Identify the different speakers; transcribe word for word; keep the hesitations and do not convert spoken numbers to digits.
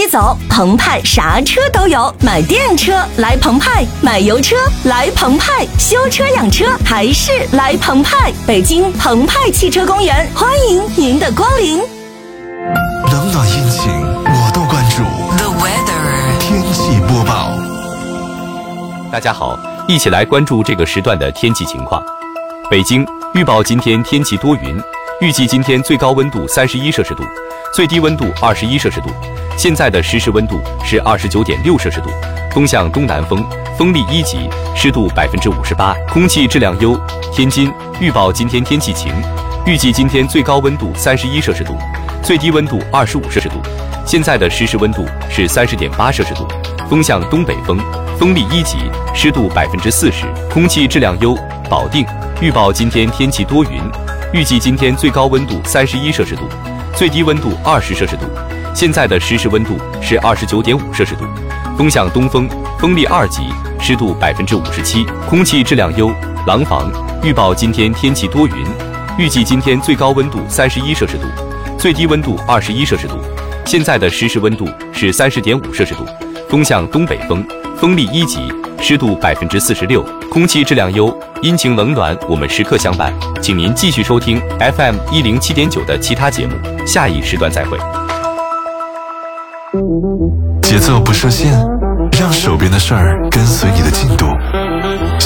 Speaker 1: 一走，澎湃啥车都有，买电车来澎湃，买油车来澎湃，修车养车还是来澎湃。北京澎湃汽车公园，欢迎您的光临。
Speaker 2: 冷暖阴晴我都关注。
Speaker 3: The weather
Speaker 2: 天气播报。
Speaker 4: 大家好，一起来关注这个时段的天气情况。北京预报今天天气多云，预计今天最高温度三十一摄氏度，最低温度二十一摄氏度。现在的实时温度是二十九点六摄氏度，风向东南风，风力一级，湿度百分之五十八，空气质量优。天津预报今天天气晴，预计今天最高温度三十一摄氏度，最低温度二十五摄氏度。现在的实时温度是三十点八摄氏度，风向东北风，风力一级，湿度百分之四十，空气质量优。保定预报今天天气多云，预计今天最高温度三十一摄氏度，最低温度二十摄氏度。现在的实时温度是二十九点五摄氏度，风向东风，风力二级，湿度百分之五十七，空气质量优。廊坊预报今天天气多云，预计今天最高温度三十一摄氏度，最低温度二十一摄氏度。现在的实时温度是三十点五摄氏度，风向东北风，风力一级，湿度百分之四十六，空气质量优。阴晴冷暖，我们时刻相伴，请您继续收听 F M 一零七点九的其他节目，下一时段再会。
Speaker 2: 节奏不设限，让手边的事儿跟随你的进度。